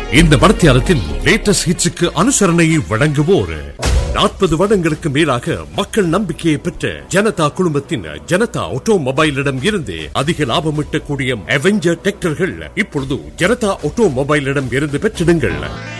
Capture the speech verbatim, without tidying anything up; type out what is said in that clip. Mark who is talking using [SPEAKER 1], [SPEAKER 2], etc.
[SPEAKER 1] இந்த மடத்தியாரத்தில் லேட்டஸ்ட் ஹிட்ஸுக்கு அனுசரணையை வழங்குவோர் நாற்பது வருடங்களுக்கு மேலாக மக்கள் நம்பிக்கையை பெற்ற ஜனதா குழுமத்தின் ஜனதா ஆட்டோமொபைலிடம் இருந்து அதிக லாபம் ஈட்டக்கூடிய அவெஞ்சர் டிராக்டர்கள் இப்பொழுது ஜனதா ஆட்டோமொபைலிடம் இருந்து பெற்றிடுங்கள்.